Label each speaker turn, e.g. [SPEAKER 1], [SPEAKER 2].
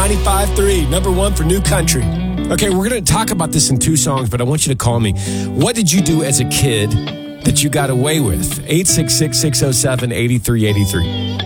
[SPEAKER 1] 95.3, number one for new country. Okay, we're going to talk about this in two songs, but I want you to call me. What did you do as a kid that you got away with? 866-607-8383.